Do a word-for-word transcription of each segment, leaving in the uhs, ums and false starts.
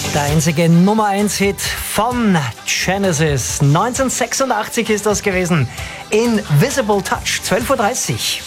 Der einzige Nummer eins Hit von Genesis. neunzehnhundertsechsundachtzig ist das gewesen. Invisible Touch, zwölf Uhr dreißig.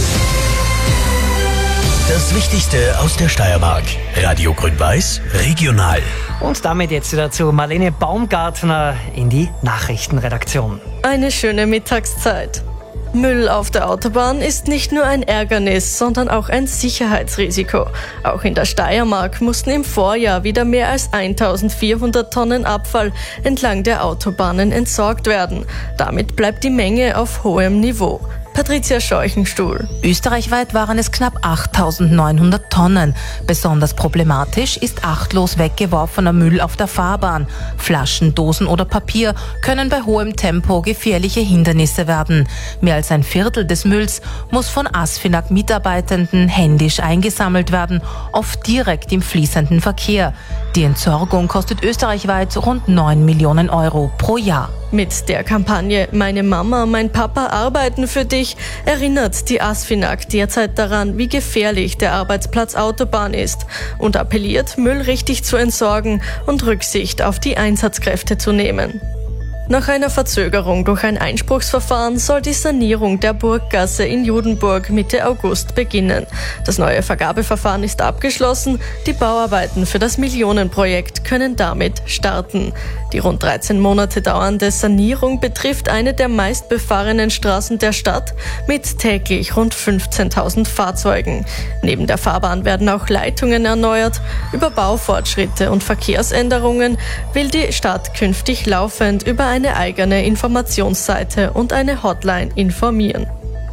Das Wichtigste aus der Steiermark. Radio Grün-Weiß Regional. Und damit jetzt wieder zu Marlene Baumgartner in die Nachrichtenredaktion. Eine schöne Mittagszeit. Müll auf der Autobahn ist nicht nur ein Ärgernis, sondern auch ein Sicherheitsrisiko. Auch in der Steiermark mussten im Vorjahr wieder mehr als eintausendvierhundert Tonnen Abfall entlang der Autobahnen entsorgt werden. Damit bleibt die Menge auf hohem Niveau. Patricia Scheuchenstuhl. Österreichweit waren es knapp achttausendneunhundert Tonnen. Besonders problematisch ist achtlos weggeworfener Müll auf der Fahrbahn. Flaschen, Dosen oder Papier können bei hohem Tempo gefährliche Hindernisse werden. Mehr als ein Viertel des Mülls muss von ASFINAG-Mitarbeitenden händisch eingesammelt werden, oft direkt im fließenden Verkehr. Die Entsorgung kostet österreichweit rund neun Millionen Euro pro Jahr. Mit der Kampagne »Meine Mama, mein Papa arbeiten für dich« erinnert die ASFINAG derzeit daran, wie gefährlich der Arbeitsplatz Autobahn ist und appelliert, Müll richtig zu entsorgen und Rücksicht auf die Einsatzkräfte zu nehmen. Nach einer Verzögerung durch ein Einspruchsverfahren soll die Sanierung der Burggasse in Judenburg Mitte August beginnen. Das neue Vergabeverfahren ist abgeschlossen. Die Bauarbeiten für das Millionenprojekt können damit starten. Die rund dreizehn Monate dauernde Sanierung betrifft eine der meistbefahrenen Straßen der Stadt mit täglich rund fünfzehntausend Fahrzeugen. Neben der Fahrbahn werden auch Leitungen erneuert. Über Baufortschritte und Verkehrsänderungen will die Stadt künftig laufend über eine eigene Informationsseite und eine Hotline informieren.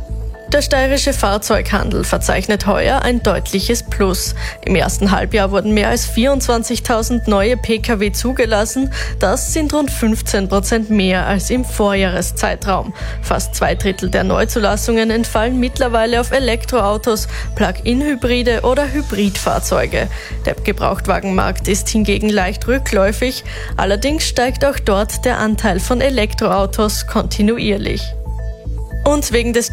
Der steirische Fahrzeughandel verzeichnet heuer ein deutliches Plus. Im ersten Halbjahr wurden mehr als vierundzwanzigtausend neue Pkw zugelassen. Das sind rund fünfzehn Prozent mehr als im Vorjahreszeitraum. Fast zwei Drittel der Neuzulassungen entfallen mittlerweile auf Elektroautos, Plug-in-Hybride oder Hybridfahrzeuge. Der Gebrauchtwagenmarkt ist hingegen leicht rückläufig. Allerdings steigt auch dort der Anteil von Elektroautos kontinuierlich. Und wegen des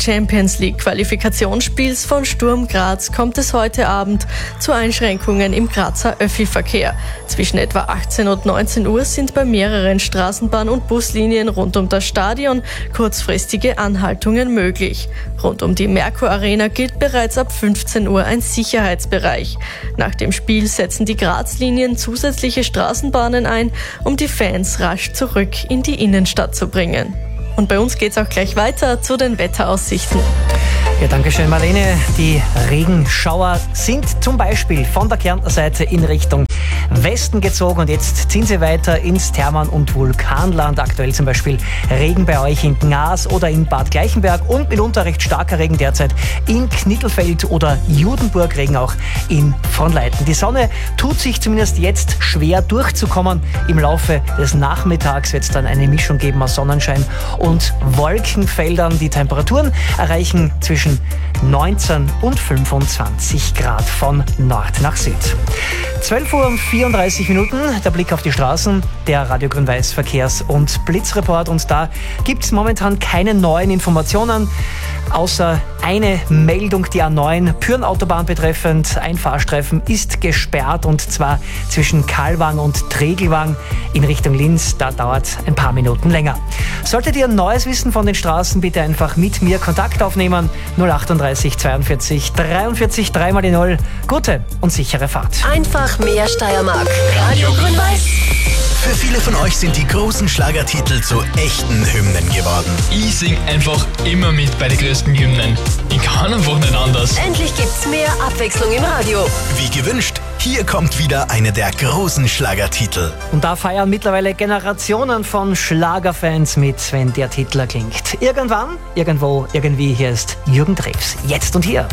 Champions-League-Qualifikationsspiels von Sturm Graz kommt es heute Abend zu Einschränkungen im Grazer Öffi-Verkehr. Zwischen etwa achtzehn und neunzehn Uhr sind bei mehreren Straßenbahn- und Buslinien rund um das Stadion kurzfristige Anhaltungen möglich. Rund um die Merkur Arena gilt bereits ab fünfzehn Uhr ein Sicherheitsbereich. Nach dem Spiel setzen die Graz-Linien zusätzliche Straßenbahnen ein, um die Fans rasch zurück in die Innenstadt zu bringen. Und bei uns geht's auch gleich weiter zu den Wetteraussichten. Ja, danke schön, Marlene. Die Regenschauer sind zum Beispiel von der Kärntner Seite in Richtung Westen gezogen und jetzt ziehen sie weiter ins Thermen- und Vulkanland. Aktuell zum Beispiel Regen bei euch in Gnas oder in Bad Gleichenberg und mitunter recht starker Regen derzeit in Knittelfeld oder Judenburg, Regen auch in Fronleiten. Die Sonne tut sich zumindest jetzt schwer durchzukommen. Im Laufe des Nachmittags wird es dann eine Mischung geben aus Sonnenschein und Wolkenfeldern. Die Temperaturen erreichen zwischen neunzehn und fünfundzwanzig Grad von Nord nach Süd. zwölf Uhr und vierunddreißig Minuten, der Blick auf die Straßen, der Radio Grün-Weiß Verkehrs- und Blitzreport. Und da gibt es momentan keine neuen Informationen, außer eine Meldung, die A neun Pürn-Autobahn betreffend. Ein Fahrstreifen ist gesperrt und zwar zwischen Kalwang und Tregelwang in Richtung Linz. Da dauert ein paar Minuten länger. Solltet ihr Neues wissen von den Straßen, bitte einfach mit mir Kontakt aufnehmen. null achtunddreißig zweiundvierzig dreiundvierzig drei mal die null. Gute und sichere Fahrt. Einfach mehr Steiermark. Radio Grün-Weiß. Für viele von euch sind die großen Schlagertitel zu echten Hymnen geworden. Ich sing einfach immer mit bei den größten Hymnen. Ich kann einfach nicht anders. Endlich gibt's mehr Abwechslung im Radio. Wie gewünscht, hier kommt wieder eine der großen Schlagertitel. Und da feiern mittlerweile Generationen von Schlagerfans mit, wenn der Titel erklingt. Irgendwann, irgendwo, irgendwie, hier ist Jürgen Drews. Jetzt und hier.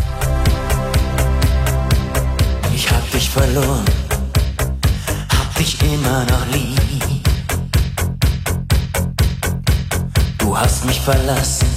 Ich hab dich verloren, hab dich immer noch lieb. Du hast mich verlassen,